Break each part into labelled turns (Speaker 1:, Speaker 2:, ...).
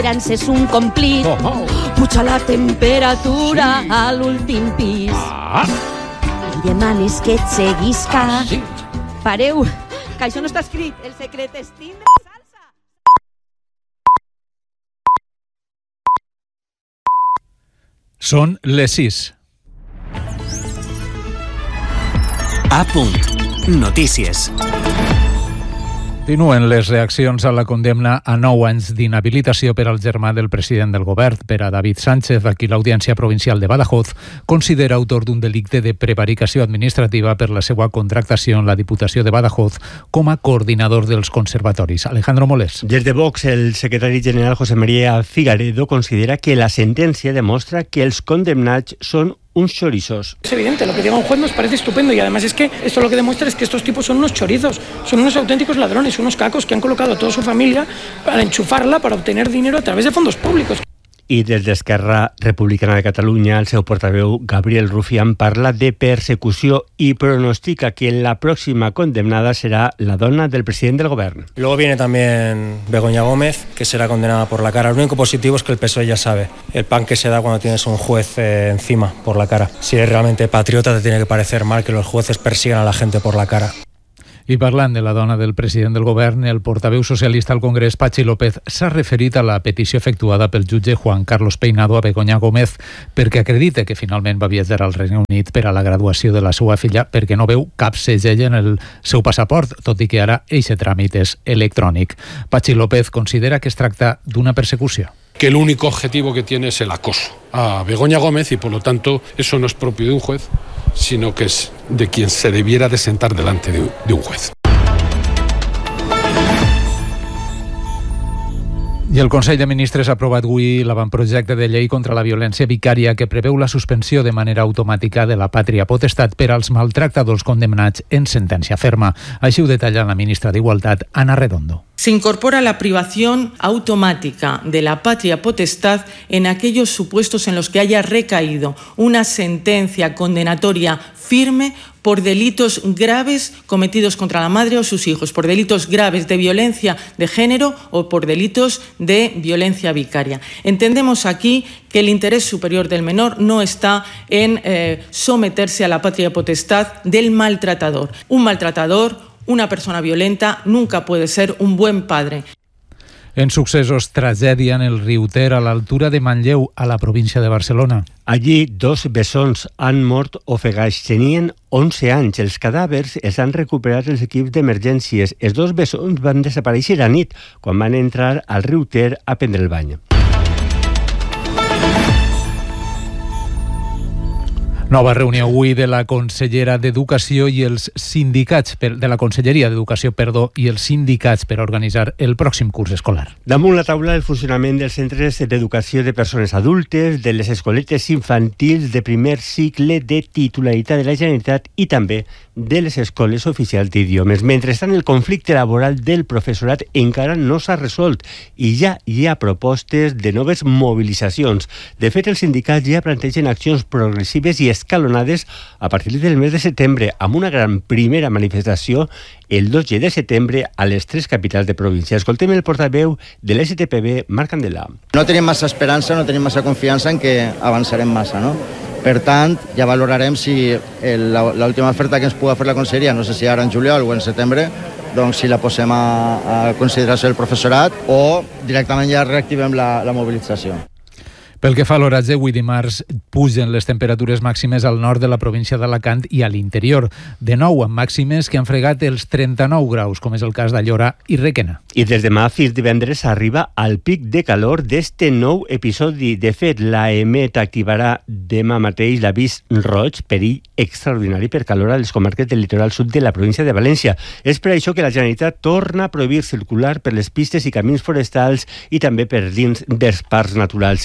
Speaker 1: és un complit. Puja la temperatura a l'últim pis. I demanes que et seguisca. Pareu, que això no està escrit. El secret és tindre salsa.
Speaker 2: Són les 6.
Speaker 3: A punt. Notícies.
Speaker 2: Continuen les reaccions a la condemna a 9 anys d'inhabilitació per al germà del president del govern, per a David Sánchez, a qui l'Audiència Provincial de Badajoz considera autor d'un delicte de prevaricació administrativa per la seva contractació en la Diputació de Badajoz com a coordinador dels conservatoris. Alejandro Molés.
Speaker 4: Des de Vox, el secretari general José María Figaredo considera que la sentència demostra que els condemnats són unos chorizos.
Speaker 5: Es evidente, lo que diga un juez nos parece estupendo y además es que esto lo que demuestra es que estos tipos son unos chorizos, son unos auténticos ladrones, unos cacos que han colocado a toda su familia para enchufarla, para obtener dinero a través de fondos públicos.
Speaker 4: I des d'Esquerra Republicana de Catalunya, el seu portaveu Gabriel Rufián parla de persecució i pronostica que la pròxima condemnada serà la dona del president del govern.
Speaker 6: Luego viene también Begoña Gómez, que será condenada por la cara. Lo único positivo es que el PSOE ya sabe el pan que se da cuando tienes un juez encima por la cara. Si eres realmente patriota, te tiene que parecer mal que los jueces persigan a la gente por la cara.
Speaker 2: I parlant de la dona del president del govern, el portaveu socialista al Congrés, Patxi López, s'ha referit a la petició efectuada pel jutge Juan Carlos Peinado a Begoña Gómez perquè acredita que finalment va viatjar al Regne Unit per a la graduació de la seva filla perquè no veu cap segell en el seu passaport, tot i que ara eixe tràmit és electrònic. Patxi López considera que es tracta d'una persecució.
Speaker 7: Que el único objetivo que tiene es el acoso a Begoña Gómez y por lo tanto eso no es propio de un juez, sino que es de quien se debiera de sentar delante de un juez.
Speaker 2: I el Consell de Ministres ha aprovat avui l'avantprojecte de llei contra la violència vicària que preveu la suspensió de manera automàtica de la pàtria potestat per als maltractadors condemnats en sentència ferma. Així ho detalla la ministra d'Igualtat, Ana Redondo.
Speaker 8: Se incorpora la privación automática de la patria potestad en aquellos supuestos en los que haya recaído una sentencia condenatoria firme por delitos graves cometidos contra la madre o sus hijos, por delitos graves de violencia de género o por delitos de violencia vicaria. Entendemos aquí que el interés superior del menor no está en someterse a la patria potestad del maltratador. Un maltratador, una persona violenta, nunca puede ser un buen padre.
Speaker 2: En successos, tragèdia en el riu Ter a l'altura de Manlleu, a la província de Barcelona.
Speaker 4: Allí 2 bessons han mort ofegats. Tenien 11 anys. Els cadàvers els han recuperat els equips d'emergències. Els 2 bessons van desaparèixer a nit quan van entrar al riu Ter a prendre el bany.
Speaker 2: Nova reunió avui de la Consellera d'Educació i els sindicats, de la Conselleria d'Educació, i els sindicats per organitzar el pròxim curs escolar.
Speaker 4: Damunt la taula el funcionament dels centres d'educació de persones adultes, de les escoletes infantils de primer cicle de titularitat de la Generalitat i també de les escoles oficials d'idiomes. Mentrestant, el conflicte laboral del professorat encara no s'ha resolt i ja hi ha propostes de noves mobilitzacions. De fet, els sindicats ja plantegen accions progressives i escalonades a partir del mes de setembre, amb una gran primera manifestació el 12 de setembre a les 3 capitals de província. Escoltem el portaveu de l'STPB, Marc Candela.
Speaker 9: No tenim massa esperança, no tenim massa confiança en que avançarem massa, no? Per tant, ja valorarem si l'última oferta que ens pugui fer la conselleria, no sé si ara en juliol o en setembre, doncs si la posem a consideració del professorat o directament ja reactivem la mobilització.
Speaker 2: Pel que fa a l'horatge, avui dimarts pugen les temperatures màximes al nord de la província d'Alacant i a l'interior, de nou amb màximes que han fregat els 39 graus, com és el cas d'Allora i Requena.
Speaker 4: I des demà fins divendres arriba al pic de calor d'este nou episodi. De fet, l'AEMET activarà demà mateix l'avís roig, perill extraordinari per calor a les comarques del litoral sud de la província de València. És per això que la Generalitat torna a prohibir circular per les pistes i camins forestals i també per dins dels parcs naturals. I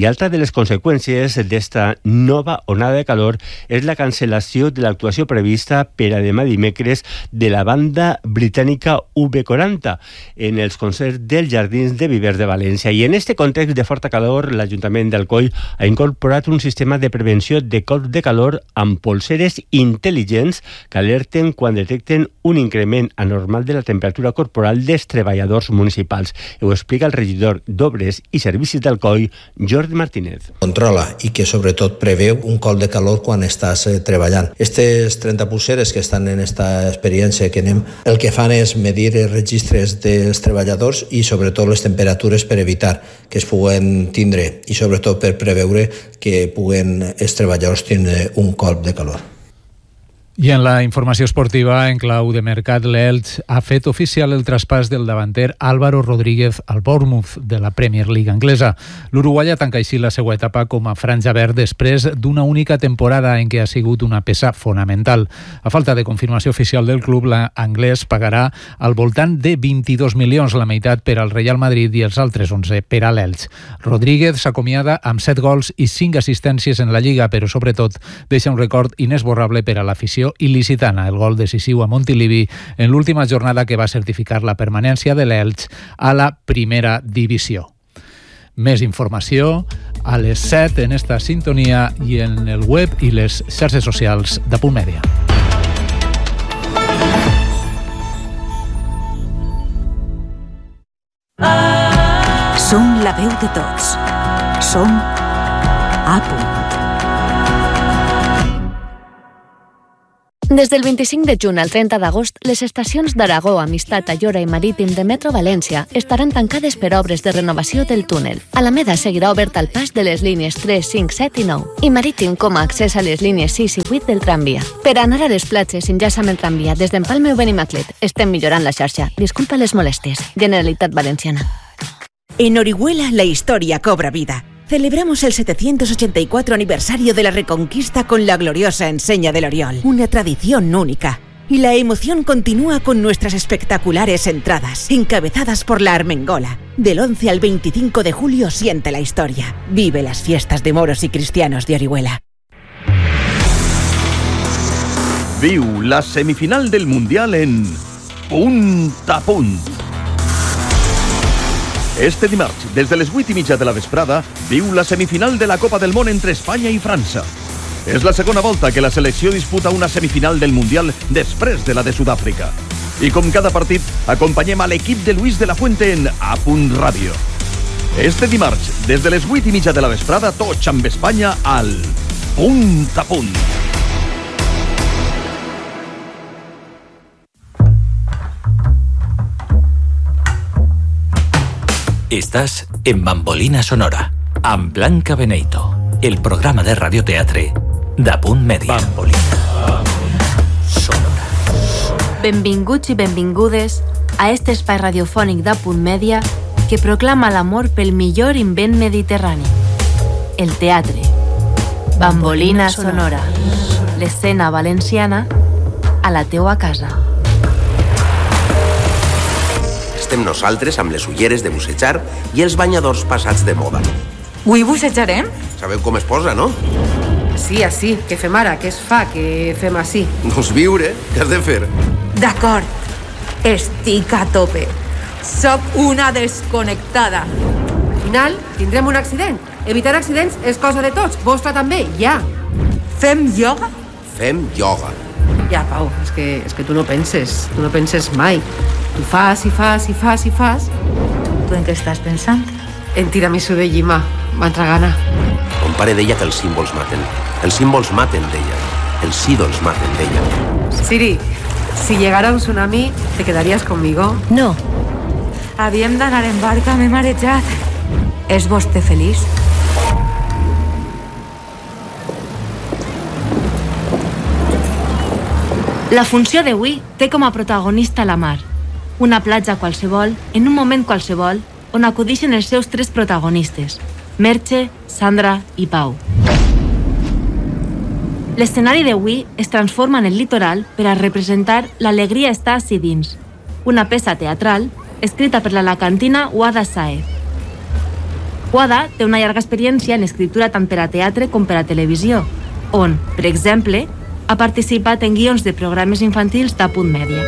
Speaker 4: altra de les conseqüències d'esta nova onada de calor és la cancel·lació de l'actuació prevista per a demà dimecres de la banda britànica UB40 en els concerts dels Jardins de Vivers de València. I en este context de forta calor, l'Ajuntament d'Alcoi ha incorporat un sistema de prevenció de cops de calor amb polseres intel·ligents que alerten quan detecten un increment anormal de la temperatura corporal dels treballadors municipals. Ho explica el regidor d'Obres i Servicis d'Alcoi, Jordi Martínez.
Speaker 10: Controla i que sobretot preveu un cop de calor quan estàs treballant. Estes 30 pulseres que estan en esta experiència que anem, el que fan és medir els registres dels treballadors i sobretot les temperatures per evitar que es puguen tindre i sobretot per preveure que puguen els treballadors tindre un colp de calor.
Speaker 2: I en la informació esportiva, en clau de mercat, l'Elx ha fet oficial el traspàs del davanter Álvaro Rodríguez al Bournemouth de la Premier League anglesa. L'uruguaià tanca així la seva etapa com a franja verd després d'una única temporada en què ha sigut una peça fonamental. A falta de confirmació oficial del club, l'anglès pagarà al voltant de 22 milions, la meitat per al Real Madrid i els altres 11 per a l'Elx. Rodríguez s'acomiada amb 7 gols i 5 assistències en la Lliga, però sobretot deixa un record inesborrable per a l'afició il·licitana, el gol decisiu a Montilivi en l'última jornada que va certificar la permanència de l'Elx a la primera divisió. Més informació a les 7 en esta sintonia i en el web i les xarxes socials de Punt Mèdia.
Speaker 11: Som la veu de tots. Som A Punt. Des del 25 de juny al 30 d'agost, les estacions d'Aragó, Amistat, Ayora i Marítim de Metro València estaran tancades per obres de renovació del túnel. Alameda seguirà obert al pas de les línies 3, 5, 7 i 9 i Marítim com a accés a les línies 6 i 8 del tramvia. Per anar a les platges, enllaça amb el tramvia des d'Empalme o Benimaclet. Estem millorant la xarxa. Disculpa les molèsties. Generalitat Valenciana.
Speaker 12: En Orihuela la historia cobra vida. Celebramos el 784 aniversario de la Reconquista con la gloriosa enseña del Oriol, una tradición única. Y la emoción continúa con nuestras espectaculares entradas, encabezadas por la Armengola. Del 11 al 25 de julio siente la historia. Vive las fiestas de moros y cristianos de Orihuela.
Speaker 13: Viu la semifinal del Mundial en Punt a Punt. Este dimarts, des de les 8:30 de la vesprada, viu la semifinal de la Copa del Món entre Espanya i França. És la segona volta que la selecció disputa una semifinal del Mundial després de la de Sud-àfrica. I com cada partit, acompanyem a l'equip de Luis de la Fuente en A Punt Ràdio. Este dimarts, des de les 8:30 de la vesprada, tots amb Espanya al Punt a Punt.
Speaker 14: Estás en Bambolina Sonora, amb Blanca Beneito, el programa de radioteatre de Punt Mèdia. Bambolina Sonora.
Speaker 15: Benvinguts i benvingudes a este espai radiofònic de Punt Mèdia que proclama l'amor pel millor invent mediterrani, el teatre. Bambolina Sonora, l'escena valenciana a la teua casa.
Speaker 16: Estem nosaltres amb les ulleres de bussejar i els banyadors passats de moda.
Speaker 17: Avui bussejarem?
Speaker 16: Sabeu com es posa, no?
Speaker 17: Sí, què fem ara? Què es fa? Què fem així?
Speaker 16: Doncs viure, què has de fer?
Speaker 17: D'acord, estic a tope. Soc una desconnectada. Al final tindrem un accident. Evitar accidents és cosa de tots, vostra també, ja. Fem ioga?
Speaker 16: Fem ioga.
Speaker 17: Ja, Pau, és que tu no penses mai. Tu fas i fas i fas i fas.
Speaker 15: Tu en què estàs pensant?
Speaker 17: En tiramisú de llima, m'entra gana.
Speaker 16: Mon pare deia que els símbols maten. Els símbols maten, deia. Els ídols maten, deia.
Speaker 17: Siri, si llegara un tsunami, ¿te quedarías conmigo?
Speaker 15: No. Havíem d'anar en barca, m'he marejat. És vostè feliç? La funció d'avui té com a protagonista la mar. Una platja qualsevol, en un moment qualsevol, on acudixen els seus 3 protagonistes, Merche, Sandra i Pau. L'escenari d'avui es transforma en el litoral per a representar L'alegria està ací dins, una peça teatral escrita per l'alacantina Wada Saez. Wada té una llarga experiència en escriptura tant per a teatre com per a televisió, on, per exemple, ha participat en guions de programes infantils d'Apunt Mèdia.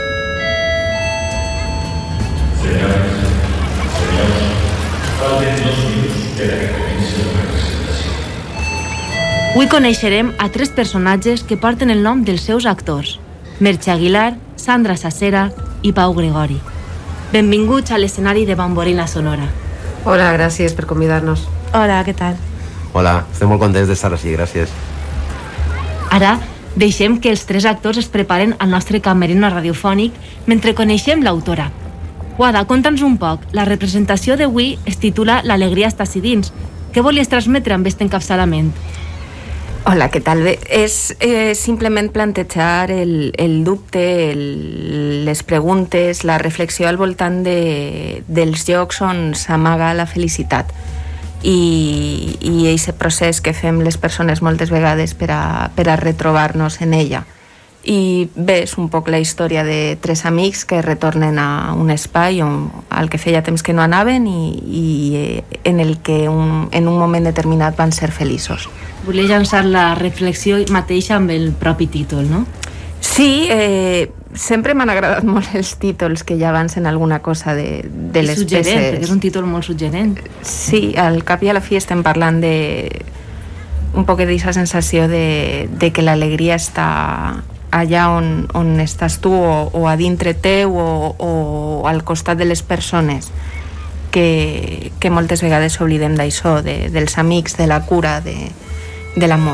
Speaker 15: Avui coneixerem a 3 personatges que porten el nom dels seus actors: Merche Aguilar, Sandra Sasera i Pau Gregori. Benvinguts a l'escenari de Bambolina Sonora.
Speaker 17: Hola, gràcies per convidar-nos.
Speaker 15: Hola, què tal?
Speaker 16: Hola, estem molt contents d'estar així, gràcies.
Speaker 15: Ara, deixem que els 3 actors es preparen al nostre camerino radiofònic mentre coneixem l'autora. Wada, conta'ns un poc. La representació d'avui es titula L'alegria està ací dins. Què volies transmetre amb aquest encapçalament?
Speaker 18: Hola, què tal? Bé, és simplement plantejar el dubte, les preguntes, la reflexió al voltant dels llocs on s'amaga la felicitat i aquest procés que fem les persones moltes vegades per a retrobar-nos en ella. I bé, és un poc la història de 3 amics que retornen a un espai al que feia temps que no anaven i en el que en un moment determinat van ser feliços.
Speaker 15: Volia llançar la reflexió mateixa amb el propi títol, no?
Speaker 18: Sí, sempre m'han agradat molt els títols que ja avancen alguna cosa de les peces.
Speaker 15: Perquè és un títol molt suggerent.
Speaker 18: Sí, al cap i a la fi estem parlant un poc d'aquesta sensació de que l'alegria està allà on estàs tu o a dintre teu o al costat de les persones que moltes vegades oblidem d'això, dels amics, de la cura, de l'amor.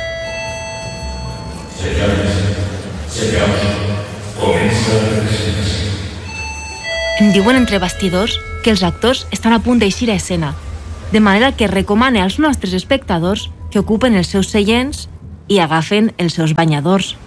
Speaker 15: Em diuen entre bastidors que els actors estan a punt d'eixir a escena, de manera que recomane als nostres espectadors que ocupen els seus seients i agafen els seus banyadors.